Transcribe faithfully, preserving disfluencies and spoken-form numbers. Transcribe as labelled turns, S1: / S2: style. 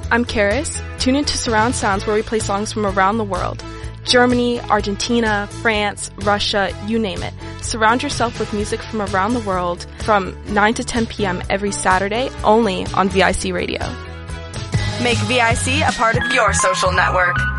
S1: I'm Karis. Tune into Surround Sounds where we play songs from around the world. Germany, Argentina, France, Russia, you name it. Surround yourself with music from around the world from nine to ten p.m. every Saturday, only on V I C Radio.
S2: Make V I C a part of your social network.